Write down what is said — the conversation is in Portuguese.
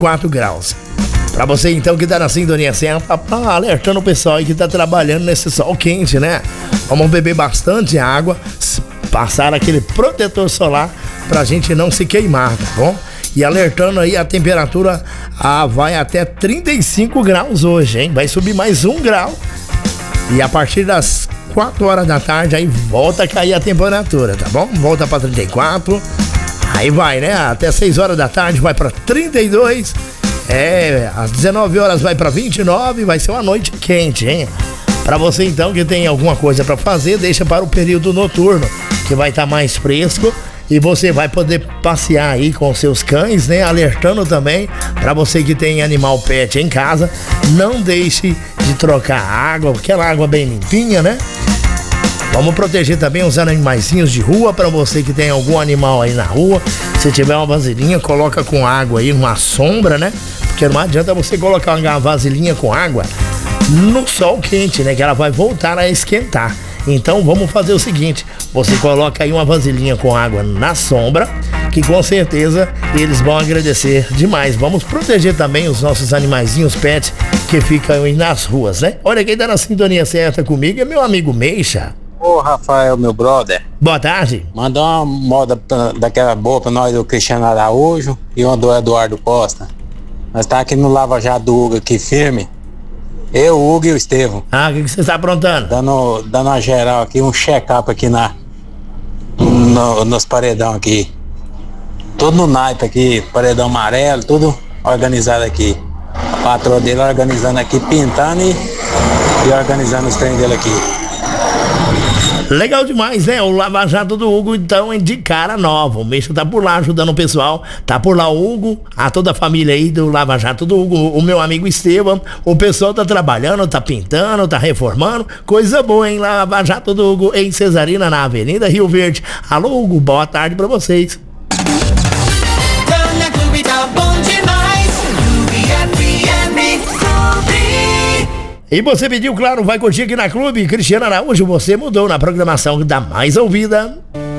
4 graus. Pra você então que tá na sintonia certa, alertando o pessoal aí que tá trabalhando nesse sol quente, né? Vamos beber bastante água, passar aquele protetor solar pra gente não se queimar, tá bom? E alertando aí, a temperatura vai até 35 graus hoje, hein? Vai subir mais 1 grau. E a partir das 4 horas da tarde aí volta a cair a temperatura, tá bom? Volta pra 34. Aí vai, né? Até 6 horas da tarde vai pra 32. Às 19 horas vai pra 29, vai ser uma noite quente, hein? Pra você então que tem alguma coisa pra fazer, deixa para o período noturno, que vai estar mais fresco e você vai poder passear aí com seus cães, né? Alertando também pra você que tem animal pet em casa, não deixe de trocar água, aquela água bem limpinha, né? Vamos proteger também os animaizinhos de rua, pra você que tem algum animal aí na rua. Se tiver uma vasilhinha, coloca com água aí, numa sombra, né? Porque não adianta você colocar uma vasilhinha com água no sol quente, né? Que ela vai voltar a esquentar. Então vamos fazer o seguinte, você coloca aí uma vasilhinha com água na sombra, que com certeza eles vão agradecer demais. Vamos proteger também os nossos animaizinhos pets que ficam aí nas ruas, né? Olha, quem tá na sintonia certa comigo é meu amigo Meixa. Ô Rafael, meu brother. Boa tarde. Manda uma moda daquela boa pra nós, do Cristiano Araújo e uma do Eduardo Costa. Nós tá aqui no Lava Jato do Hugo aqui firme. Eu, o Hugo e o Estevão. O que você tá aprontando? Dando uma geral aqui, um check-up aqui nos paredão aqui. Tudo no naipe aqui, paredão amarelo, tudo organizado aqui. A patroa dele organizando aqui, pintando e organizando os trem dele aqui. Legal demais, né? O Lava Jato do Hugo, então, é de cara nova. O Meixa tá por lá ajudando o pessoal. Tá por lá o Hugo, toda a família aí do Lava Jato do Hugo, o meu amigo Estevão. O pessoal tá trabalhando, tá pintando, tá reformando. Coisa boa, hein? Lava Jato do Hugo, em Cesarina, na Avenida Rio Verde. Alô, Hugo, boa tarde pra vocês. E você pediu, claro, vai curtir aqui na Clube. Cristiano Araújo, você mudou na programação da mais ouvida.